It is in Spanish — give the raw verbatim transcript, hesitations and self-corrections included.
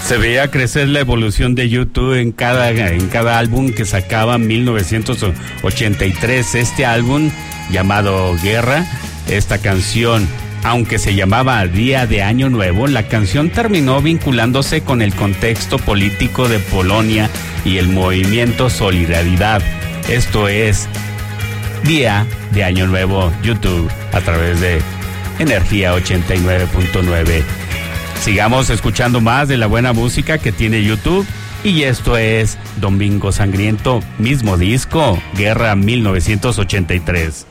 Se veía crecer la evolución de YouTube en cada, en cada álbum que sacaba en mil novecientos ochenta y tres. Este álbum llamado Guerra, esta canción, aunque se llamaba Día de Año Nuevo, la canción terminó vinculándose con el contexto político de Polonia y el movimiento Solidaridad. Esto es Día de Año Nuevo, YouTube, a través de Energía ochenta y nueve punto nueve. Sigamos escuchando más de la buena música que tiene YouTube. Y esto es Domingo Sangriento, mismo disco, Guerra mil novecientos ochenta y tres.